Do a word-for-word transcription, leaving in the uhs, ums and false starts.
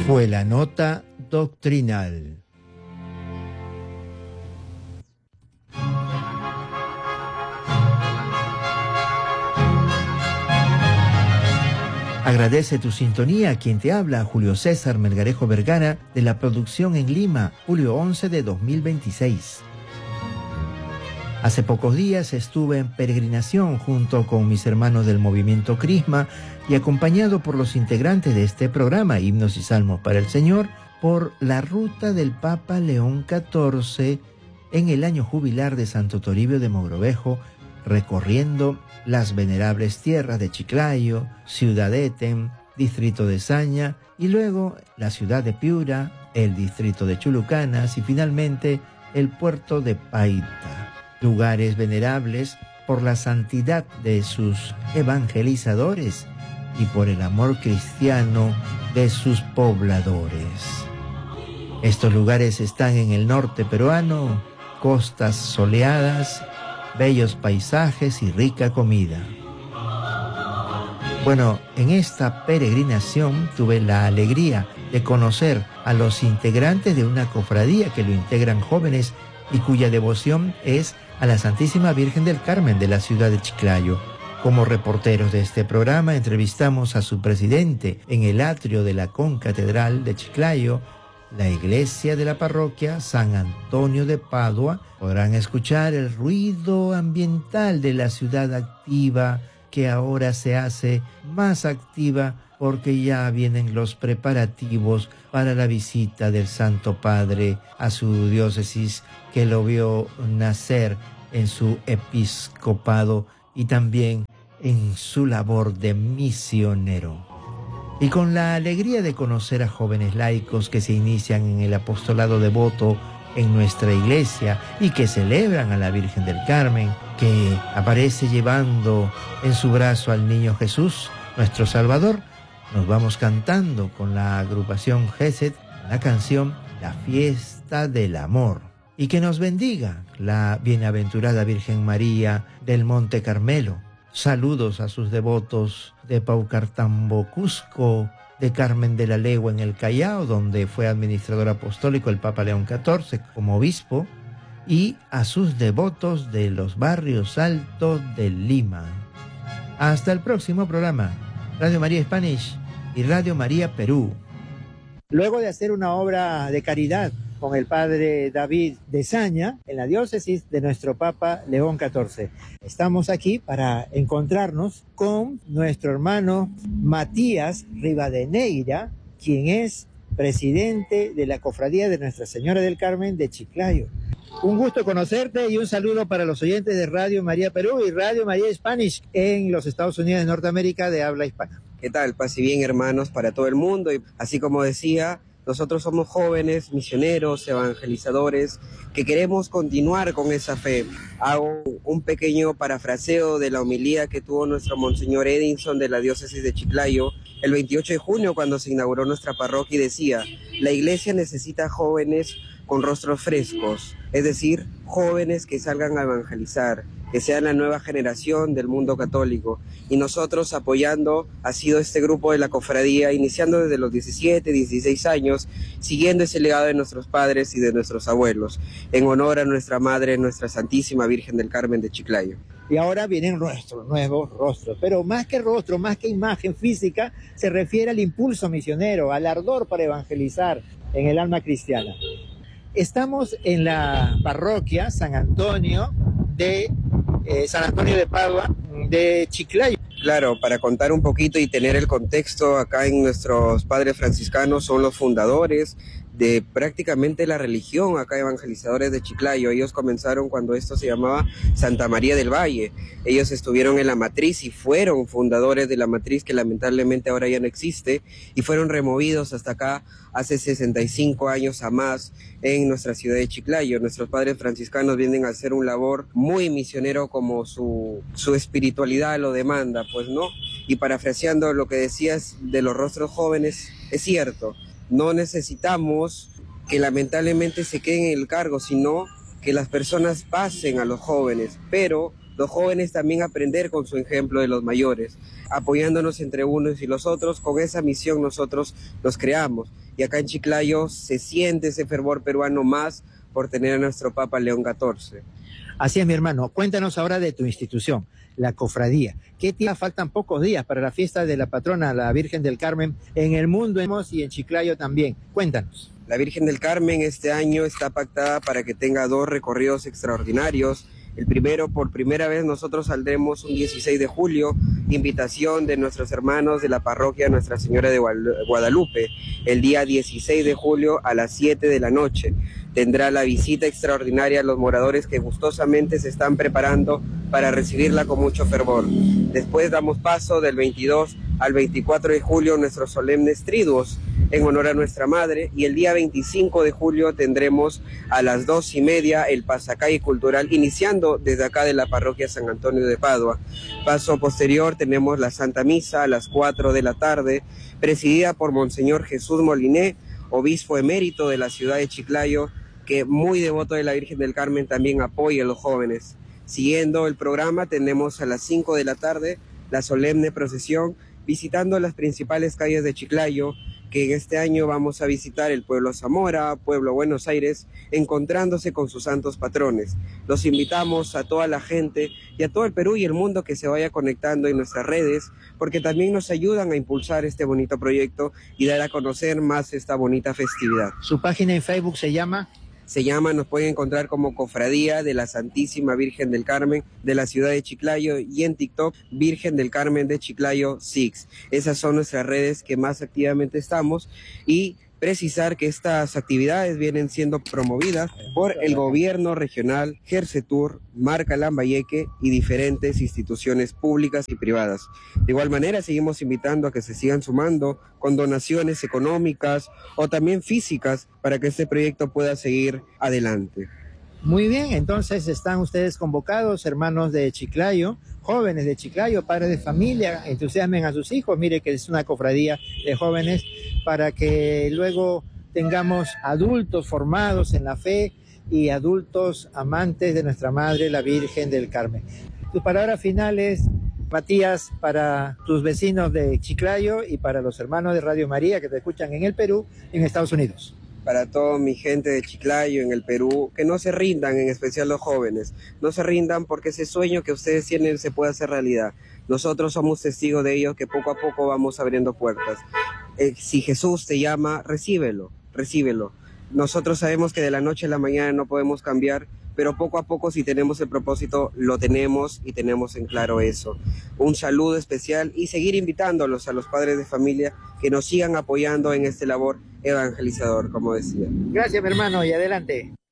Fue la nota doctrinal. Agradece tu sintonía a quien te habla, Julio César Melgarejo Vergara, de la producción en Lima, julio once de dos mil veintiséis. Hace pocos días estuve en peregrinación junto con mis hermanos del movimiento Crisma y acompañado por los integrantes de este programa, Himnos y Salmos para el Señor, por la ruta del Papa León catorce en el año jubilar de Santo Toribio de Mogrovejo, recorriendo las venerables tierras de Chiclayo, Ciudad Eten, distrito de Saña, y luego la ciudad de Piura, el distrito de Chulucanas y finalmente el puerto de Paita. Lugares venerables por la santidad de sus evangelizadores y por el amor cristiano de sus pobladores. Estos lugares están en el norte peruano, costas soleadas, bellos paisajes y rica comida. Bueno, en esta peregrinación tuve la alegría de conocer a los integrantes de una cofradía que lo integran jóvenes y cuya devoción es a la Santísima Virgen del Carmen de la ciudad de Chiclayo. Como reporteros de este programa entrevistamos a su presidente en el atrio de la concatedral de Chiclayo, la iglesia de la parroquia San Antonio de Padua. Podrán escuchar el ruido ambiental de la ciudad activa, que ahora se hace más activa porque ya vienen los preparativos para la visita del Santo Padre a su diócesis, que lo vio nacer en su episcopado y también en su labor de misionero. Y con la alegría de conocer a jóvenes laicos que se inician en el apostolado devoto en nuestra iglesia y que celebran a la Virgen del Carmen, que aparece llevando en su brazo al niño Jesús, nuestro Salvador, nos vamos cantando con la agrupación Gesed la canción La Fiesta del Amor. Y que nos bendiga la bienaventurada Virgen María del Monte Carmelo. Saludos a sus devotos de Paucartambo, Cusco, de Carmen de la Legua en el Callao, donde fue administrador apostólico el Papa León catorce como obispo, y a sus devotos de los barrios altos de Lima. Hasta el próximo programa. Radio María Spanish y Radio María Perú. Luego de hacer una obra de caridad con el padre David de Saña en la diócesis de nuestro Papa León catorce. Estamos aquí para encontrarnos con nuestro hermano Matías Rivadeneira, quien es presidente de la Cofradía de Nuestra Señora del Carmen de Chiclayo. Un gusto conocerte y un saludo para los oyentes de Radio María Perú y Radio María Spanish en los Estados Unidos de Norteamérica de habla hispana. ¿Qué tal? Paz y bien, hermanos, para todo el mundo. Y así como decía, nosotros somos jóvenes, misioneros, evangelizadores, que queremos continuar con esa fe. Hago un pequeño parafraseo de la homilía que tuvo nuestro Monseñor Edinson de la diócesis de Chiclayo el veintiocho de junio, cuando se inauguró nuestra parroquia, y decía: la iglesia necesita jóvenes con rostros frescos, es decir, jóvenes que salgan a evangelizar, que sean la nueva generación del mundo católico. Y nosotros apoyando ha sido este grupo de la cofradía, iniciando desde los diecisiete, dieciséis años, siguiendo ese legado de nuestros padres y de nuestros abuelos, en honor a nuestra Madre, nuestra Santísima Virgen del Carmen de Chiclayo. Y ahora vienen nuestros nuevos rostros, pero más que rostro, más que imagen física, se refiere al impulso misionero, al ardor para evangelizar en el alma cristiana. Estamos en la parroquia San Antonio de eh, San Antonio de Padua de Chiclayo. Claro, para contar un poquito y tener el contexto, acá en nuestros padres franciscanos son los fundadores de prácticamente la religión acá, evangelizadores de Chiclayo. Ellos comenzaron cuando esto se llamaba Santa María del Valle. Ellos estuvieron en la matriz y fueron fundadores de la matriz, que lamentablemente ahora ya no existe, y fueron removidos hasta acá hace sesenta y cinco años a más en nuestra ciudad de Chiclayo. Nuestros padres franciscanos vienen a hacer un labor muy misionero como su, su espiritualidad lo demanda, pues, ¿no? Y parafraseando lo que decías de los rostros jóvenes, es cierto. No necesitamos que lamentablemente se queden en el cargo, sino que las personas pasen a los jóvenes, pero los jóvenes también aprender con su ejemplo de los mayores, apoyándonos entre unos y los otros. Con esa misión nosotros los creamos. Y acá en Chiclayo se siente ese fervor peruano más por tener a nuestro Papa León catorce. Así es, mi hermano. Cuéntanos ahora de tu institución, la Cofradía. ¿Qué día faltan? Pocos días para la fiesta de la patrona, la Virgen del Carmen, en el mundo y en Chiclayo también. Cuéntanos. La Virgen del Carmen este año está pactada para que tenga dos recorridos extraordinarios. El primero, por primera vez nosotros saldremos un dieciséis de julio, invitación de nuestros hermanos de la parroquia Nuestra Señora de Guadalupe. El día dieciséis de julio a las siete de la noche tendrá la visita extraordinaria a los moradores que gustosamente se están preparando para recibirla con mucho fervor. Después damos paso del veintidós al veinticuatro de julio nuestros solemnes triduos en honor a nuestra madre, y el día veinticinco de julio tendremos a las dos y media el pasacalle cultural, iniciando desde acá de la parroquia San Antonio de Padua. Paso posterior tenemos la Santa Misa a las cuatro de la tarde, presidida por Monseñor Jesús Moliné, obispo emérito de la ciudad de Chiclayo, que muy devoto de la Virgen del Carmen también apoya a los jóvenes. Siguiendo el programa tenemos a las cinco de la tarde la solemne procesión visitando las principales calles de Chiclayo, que en este año vamos a visitar el pueblo Zamora, pueblo Buenos Aires, encontrándose con sus santos patrones. Los invitamos a toda la gente y a todo el Perú y el mundo que se vaya conectando en nuestras redes, porque también nos ayudan a impulsar este bonito proyecto y dar a conocer más esta bonita festividad. Su página en Facebook se llama... Se llama, nos pueden encontrar como Cofradía de la Santísima Virgen del Carmen de la ciudad de Chiclayo, y en TikTok Virgen del Carmen de Chiclayo seis. Esas son nuestras redes que más activamente estamos, y precisar que estas actividades vienen siendo promovidas por el gobierno regional, Gersetur, Marca Lambayeque y diferentes instituciones públicas y privadas. De igual manera, seguimos invitando a que se sigan sumando con donaciones económicas o también físicas para que este proyecto pueda seguir adelante. Muy bien, entonces están ustedes convocados, hermanos de Chiclayo, jóvenes de Chiclayo, padres de familia, entusiasmen a sus hijos. Mire que es una cofradía de jóvenes para que luego tengamos adultos formados en la fe y adultos amantes de nuestra Madre, la Virgen del Carmen. Tus palabras finales, Matías, para tus vecinos de Chiclayo y para los hermanos de Radio María que te escuchan en el Perú y en Estados Unidos. Para toda mi gente de Chiclayo, en el Perú, que no se rindan, en especial los jóvenes. No se rindan porque ese sueño que ustedes tienen se puede hacer realidad. Nosotros somos testigos de ello, que poco a poco vamos abriendo puertas. Eh, si Jesús te llama, recíbelo, recíbelo. Nosotros sabemos que de la noche a la mañana no podemos cambiar, pero poco a poco, si tenemos el propósito, lo tenemos y tenemos en claro eso. Un saludo especial y seguir invitándolos a los padres de familia que nos sigan apoyando en este labor evangelizador, como decía. Gracias, mi hermano, y adelante.